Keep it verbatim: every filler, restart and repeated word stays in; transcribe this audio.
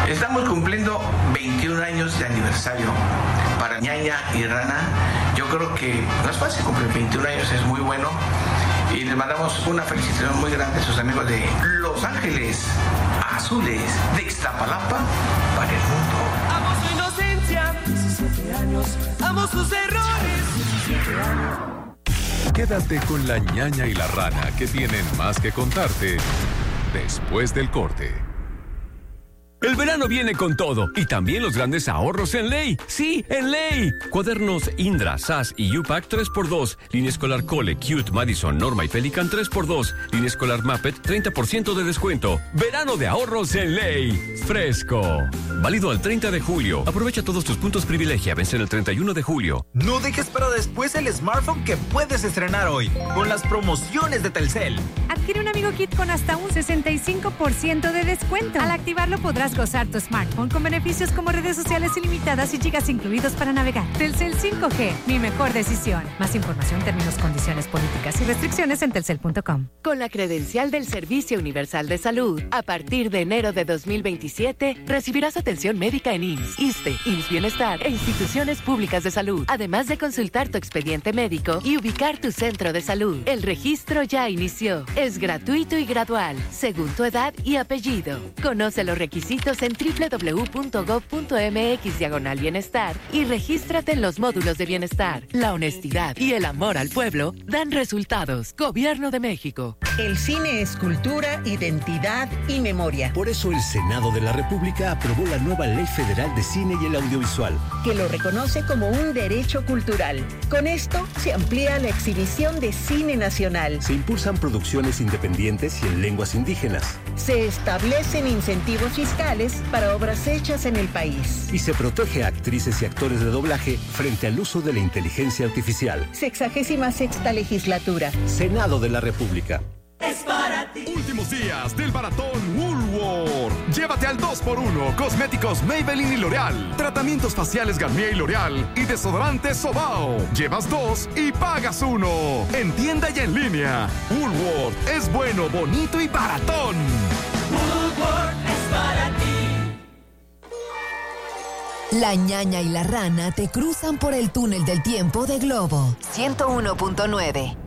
Estamos cumpliendo veintiún años de aniversario para Ñaña y Rana. Yo creo que no es fácil cumplir veintiún años, es muy bueno. Y les mandamos una felicitación muy grande a sus amigos de Los Ángeles Azules, de Ixtapalapa para el mundo. Amo su inocencia, diecisiete años, amo sus errores, diecisiete años. Quédate con la Ñaña y la Rana, que tienen más que contarte después del corte. El verano viene con todo y también los grandes ahorros en Ley. ¡Sí, en Ley! Cuadernos Indra, S A S y U PAC tres por dos. Línea escolar Cole, Cute, Madison, Norma y Pelican tres por dos. Línea escolar Muppet treinta por ciento de descuento. Verano de ahorros en Ley. Fresco. Válido al treinta de julio. Aprovecha todos tus puntos privilegia. Vence el treinta y uno de julio. No dejes para después el smartphone que puedes estrenar hoy con las promociones de Telcel. Adquiere un Amigo Kit con hasta un sesenta y cinco por ciento de descuento. Al activarlo podrás gozar tu smartphone con beneficios como redes sociales ilimitadas y gigas incluidos para navegar. Telcel cinco G, mi mejor decisión. Más información, términos, condiciones, políticas y restricciones en telcel punto com. Con la credencial del Servicio Universal de Salud, a partir de enero de dos mil veintisiete, recibirás atención médica en I M S S, ISSSTE, I M S S Bienestar e instituciones públicas de salud, además de consultar tu expediente médico y ubicar tu centro de salud. El registro ya inició. Es gratuito y gradual, según tu edad y apellido. Conoce los requisitos en doble u doble u doble u punto gob punto eme equis diagonal bienestar y regístrate en los módulos de bienestar. La honestidad y el amor al pueblo dan resultados. Gobierno de México. El cine es cultura, identidad y memoria. Por eso el Senado de la República aprobó la nueva Ley Federal de Cine y el Audiovisual, que lo reconoce como un derecho cultural. Con esto se amplía la exhibición de cine nacional. Se impulsan producciones independientes y en lenguas indígenas. Se establecen incentivos fiscales para obras hechas en el país. Y se protege a actrices y actores de doblaje frente al uso de la inteligencia artificial. Sexagésima sexta legislatura. Senado de la República. Es para ti. Últimos días del maratón Woolworth. Llévate al dos por uno cosméticos Maybelline y L'Oreal, tratamientos faciales Garnier y L'Oreal y desodorantes Sobao. Llevas dos y pagas uno. En tienda y en línea. Woolworth es bueno, bonito y baratón. Woolworth es para ti. La Ñaña y la Rana te cruzan por el túnel del tiempo de Globo ciento uno punto nueve.